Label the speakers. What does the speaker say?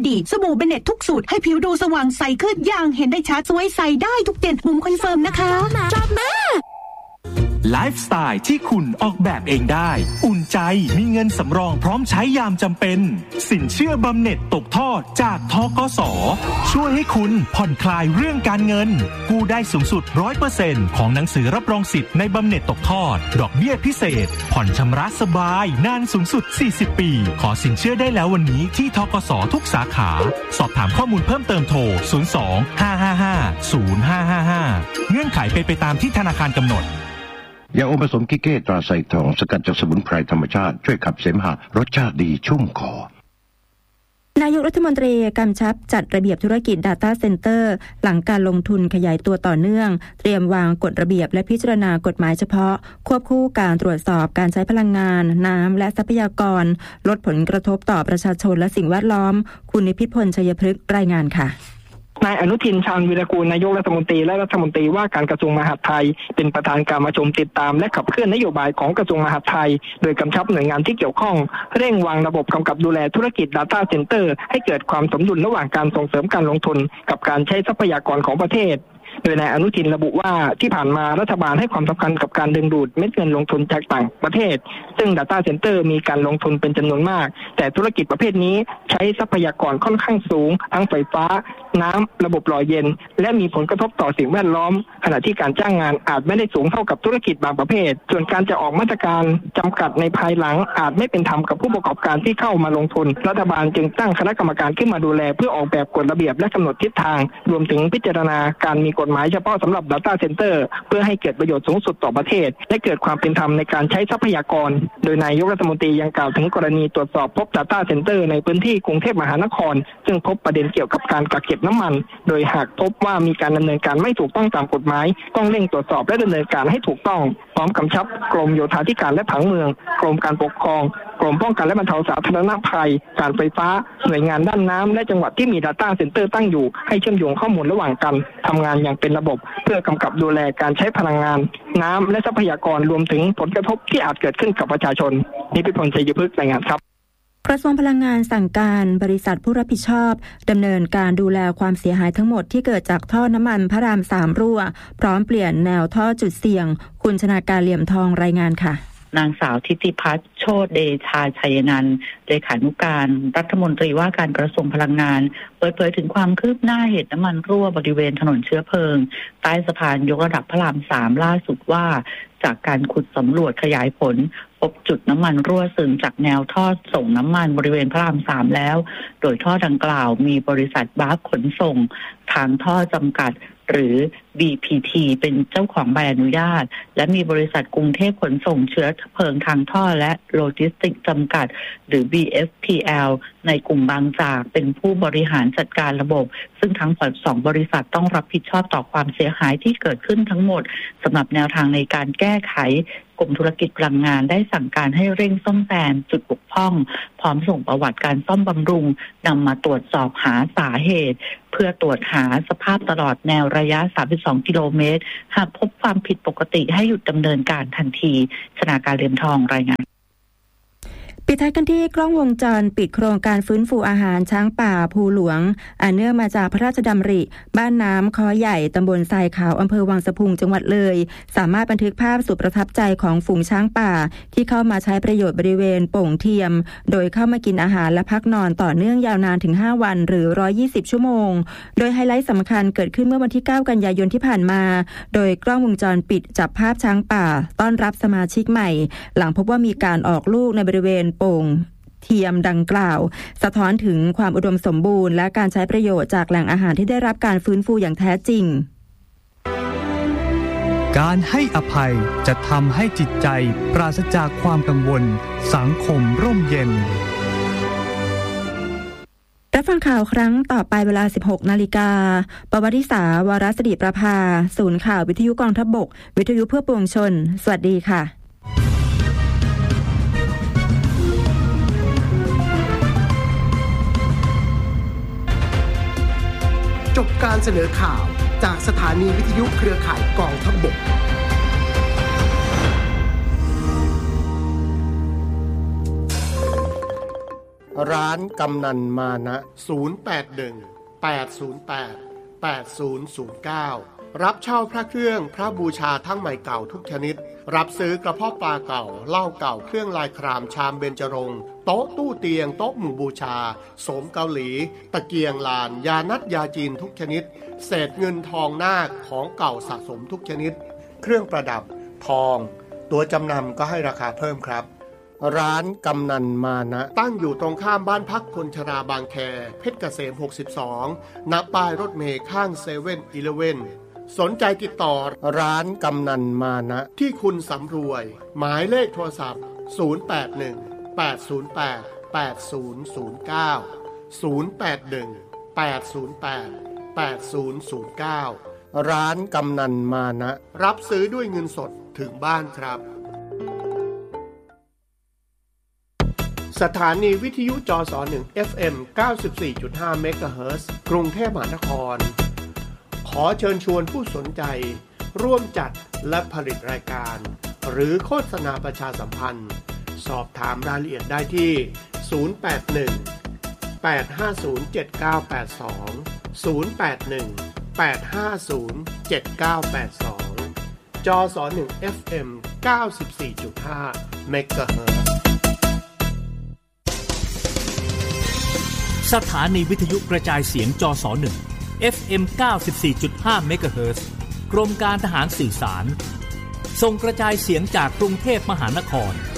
Speaker 1: ดีสบู่เบเน็ตทุกสูตรให้ผิวดูสว่างใสขึ้นอย่างเห็นได้ชัดสวยใสได้ทุกเดือนบุ๋มคอนเฟิร์มนะคะจอบมา
Speaker 2: ไลฟ์สไตล์ที่คุณออกแบบเองได้อุ่นใจมีเงินสำรองพร้อมใช้ยามจำเป็นสินเชื่อบำเหน็จตกทอดจากธกส.ช่วยให้คุณผ่อนคลายเรื่องการเงินกู้ได้สูงสุด 100% ของหนังสือรับรองสิทธิ์ในบำเหน็จตกทอดดอกเบี้ยพิเศษผ่อนชำระสบายนานสูงสุด40ปีขอสินเชื่อได้แล้ววันนี้ที่ธกส.ทุกสาขาสอบถามข้อมูลเพิ่มเติมโทร02-555-0555เงื่อนไขเป็นไปตามที่ธนาคารกำหนด
Speaker 3: ยาอมผสมกิเก้ตราไซทองสกัดจากสมุนไพรธรรมชาติช่วยขับเสมหะรสชาติดีชุ่มคอน
Speaker 4: ายกรัฐมนตรีกำชับจัดระเบียบธุรกิจ Data Center หลังการลงทุนขยายตัวต่อเนื่องเตรียมวางกฎระเบียบและพิจารณากฎหมายเฉพาะควบคู่การตรวจสอบการใช้พลังงานน้ำและทรัพยากรลดผลกระทบต่อประชาชนและสิ่งแวดล้อมคุณนิพิษพลชัยพฤกษ์รายงานค่ะ
Speaker 5: นายอนุทินชาญวีรกูลนายกรัฐมนตรีและรัฐมนตรีว่าการกระทรวงมหาดไทยเป็นประธานการประชุมติดตามและขับเคลื่อนนโยบายของกระทรวงมหาดไทยโดยกำชับหน่วยงานที่เกี่ยวข้องเร่งวางระบบกำกับดูแลธุรกิจ Data Center ให้เกิดความสมดุลระหว่างการส่งเสริมการลงทุนกับการใช้ทรัพยากรของประเทศโดยนายอนุทินระบุว่าที่ผ่านมารัฐบาลให้ความสำคัญกับการดึงดูดเม็ดเงินลงทุนจากต่างประเทศซึ่ง Data Center มีการลงทุนเป็นจำนวนมากแต่ธุรกิจประเภทนี้ใช้ทรัพยากรค่อนข้างสูงทั้งไฟฟ้าน้ำระบบหล่อเย็นและมีผลกระทบต่อสิ่งแวดล้อมขณะที่การจ้างงานอาจไม่ได้สูงเท่ากับธุรกิจบางประเภทส่วนการจะออกมาตรการจำกัดในภายหลังอาจไม่เป็นธรรมกับผู้ประกอบการที่เข้ามาลงทุนรัฐบาลจึงตั้งคณะกรรมการขึ้นมาดูแลเพื่อออกแบบกฎระเบียบและกำหนดทิศทางรวมถึงพิจารณาการมีกฎหมายเฉพาะสำหรับ Data Center เพื่อให้เกิดประโยชน์สูงสุดต่อประเทศและเกิดความเป็นธรรมในการใช้ทรัพยากรโดยนายกรัฐมนตรียังกล่าวถึงกรณีตรวจสอบพบ Data Center ในพื้นที่กรุงเทพมหานครซึ่งพบประเด็นเกี่ยวกับการกักเก็บน้ำมันโดยหากพบว่ามีการดำเนินการไม่ถูกต้องตามกฎหมายต้องเร่งตรวจสอบและดำเนินการให้ถูกต้องพร้อมกำชับกรมโยธาธิการและผังเมืองกรมการปกครองกรมป้องกันและบรรเทาสาธารณภัยการไฟฟ้าหน่วยงานด้านน้ำและจังหวัดที่มี Data Center ตั้งอยู่ให้เชื่อมโยงข้อมูลระหว่างกันทำงานอย่างเป็นระบบเพื่อกำกับดูแลการใช้พลังงานน้ำและทรัพยากรรวมถึงผลกระทบที่อาจเกิดขึ้นกับประชาชนนิพิษพลชัยพฤกษ์รายงานครับ
Speaker 4: กระทรวงพลังงานสั่งการบริษัทผู้รับผิดชอบดำเนินการดูแลความเสียหายทั้งหมดที่เกิดจากท่อน้ำมันพระราม3รั่วพร้อมเปลี่ยนแนวท่อจุดเสี่ยงคุณชนาการเหลี่ยมทองรายงานค่ะ
Speaker 6: นางสาวทิติพัฒน์โชติเดชาชัยนันท์เลขานุการรัฐมนตรีว่าการกระทรวงพลังงานเปิดเผยถึงความคืบหน้าเหตุน้ำมันรั่วบริเวณถนนเชื้อเพลิงใต้สะพานยกระดับพระราม3ล่าสุดว่าจากการขุดสำรวจขยายผลพบจุดน้ำมันรั่วซึมจากแนวท่อส่งน้ำมันบริเวณพระราม3แล้วโดยท่อดังกล่าวมีบริษัทบาร์ขนส่งทางท่อจำกัดหรือ BPT เป็นเจ้าของใบอนุญาตและมีบริษัทกรุงเทพขนส่งเชื้อเพลิงทางท่อและโลจิสติกส์จำกัดหรือ BSPL ในกลุ่มบางจากเป็นผู้บริหารจัดการระบบซึ่งทั้ง2บริษัทต้องรับผิดชอบต่อความเสียหายที่เกิดขึ้นทั้งหมดสำหรับแนวทางในการแก้ไขกรมธุรกิจพลังงานได้สั่งการให้เร่งซ่อมแซมจุดบกพร่องพร้อมส่งประวัติการซ่อมบำรุงนำมาตรวจสอบหาสาเหตุเพื่อตรวจหาสภาพตลอดแนวระยะ32กิโลเมตรหากพบความผิดปกติให้หยุดดำเนินการทันทีชนาการเหลี่ยมทองรายงาน
Speaker 4: ปิดท้ายกันที่กล้องวงจรปิดโครงการฟื้นฟูอาหารช้างป่าภูหลวงอันเนื่องมาจากพระราชดำริบ้านน้ำค้อใหญ่ตำบลทรายขาวอำเภอวังสะพุงจังหวัดเลยสามารถบันทึกภาพสุดประทับใจของฝูงช้างป่าที่เข้ามาใช้ประโยชน์บริเวณโป่งเทียมโดยเข้ามากินอาหารและพักนอนต่อเนื่องยาวนานถึง5วันหรือ120ชั่วโมงโดยไฮไลท์สำคัญเกิดขึ้นเมื่อวันที่9กันยายนที่ผ่านมาโดยกล้องวงจรปิดจับภาพช้างป่าต้อนรับสมาชิกใหม่หลังพบว่ามีการออกลูกในบริเวณโป่งเทียมดังกล่าวสะท้อนถึงความอุดมสมบูรณ์และการใช้ประโยชน์จากแหล่งอาหารที่ได้รับการฟื้นฟูอย่างแท้จริง
Speaker 7: การให้อภัยจะทำให้จิตใจปราศจากความกังวลสังคมร่มเย็น
Speaker 4: รับฟังข่าวครั้งต่อไปเวลา 16 นาฬิกาปวริษาวรสิริประภาศูนย์ข่าววิทยุกองทัพบกวิทยุเพื่อปวงชนสวัสดีค่ะ
Speaker 8: จบการเสนอข่าวจากสถานีวิทยุเครือข่ายกองทัพบกร้านกำนันมานะ081-808-8009รับเช่าพระเครื่องพระบูชาทั้งใหม่เก่าทุกชนิดรับซื้อกระเพาะปลาเก่าเหล้าเก่าเครื่องลายครามชามเบญจรงค์โต๊ะตู้เตียงโต๊ะหมู่บูชาโสมเกาหลีตะเกียงลานยานัดยาจีนทุกชนิดเศษเงินทองนาคของเก่าสะสมทุกชนิดเครื่องประดับทองตัวจำนำก็ให้ราคาเพิ่มครับร้านกำนันมานะตั้งอยู่ตรงข้ามบ้านพักคนชราบางแคเพชรเกษม62ณป้ายรถเมล์ข้าง7-Elevenสนใจติดต่อร้านกำนันมานะที่คุณสำรวยหมายเลขโทรศัพท์081-808-8009 ร้านกำนันมานะรับซื้อด้วยเงินสดถึงบ้านครับสถานีวิทยุจส1 FM 94.5 เมกะเฮิรตซ์กรุงเทพมหานครขอเชิญชวนผู้สนใจร่วมจัดและผลิตรายการหรือโฆษณาประชาสัมพันธ์สอบถามรายละเอียดได้ที่081-850-7982 จส1 FM 94.5 เมกะเฮิรตซ์
Speaker 9: สถานีวิทยุกระจายเสียงจส1 FM 94.5 เมกะเฮิรตซ์กรมการทหารสื่อสารส่งกระจายเสียงจากกรุงเทพมหานคร